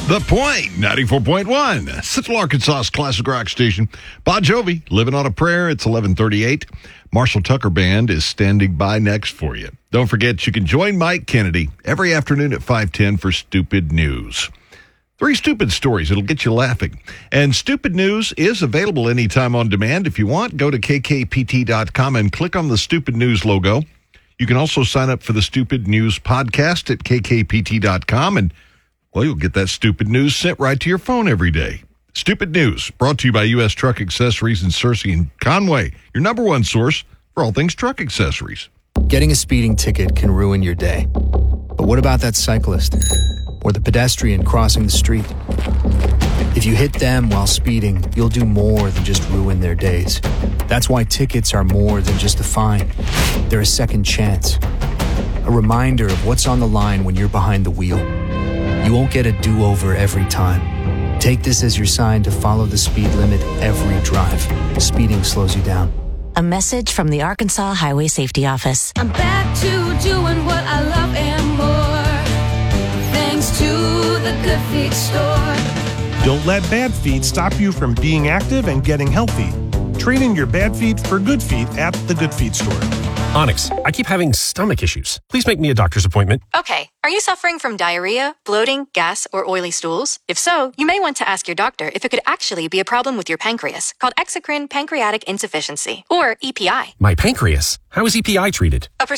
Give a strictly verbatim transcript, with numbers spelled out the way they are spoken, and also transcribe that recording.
The Point, ninety-four point one, Central Arkansas's classic rock station. Bon Jovi, Living on a Prayer. It's eleven thirty-eight. Marshall Tucker Band is standing by next for you. Don't forget, you can join Mike Kennedy every afternoon at five ten for Stupid News. Three stupid stories. It'll get you laughing. And Stupid News is available anytime on demand. If you want, go to k k p t dot com and click on the Stupid News logo. You can also sign up for the Stupid News podcast at k k p t dot com, and well, you'll get that stupid news sent right to your phone every day. Stupid News, brought to you by U S Truck Accessories in Searcy and Conway, your number one source for all things truck accessories. Getting a speeding ticket can ruin your day. But what about that cyclist or the pedestrian crossing the street? If you hit them while speeding, you'll do more than just ruin their days. That's why tickets are more than just a fine. They're a second chance. A reminder of what's on the line when you're behind the wheel. You won't get a do-over every time. Take this as your sign to follow the speed limit every drive. Speeding slows you down. A message from the Arkansas Highway Safety Office. I'm back to doing what I love and more, thanks to the Good Feet store. Don't let bad feet stop you from being active and getting healthy. Trade in your bad feet for good feet at the Good Feet store. Onyx, I keep having stomach issues. Please make me a doctor's appointment. Okay. Are you suffering from diarrhea, bloating, gas, or oily stools? If so, you may want to ask your doctor if it could actually be a problem with your pancreas, called exocrine pancreatic insufficiency, or E P I. My pancreas? How is E P I treated? A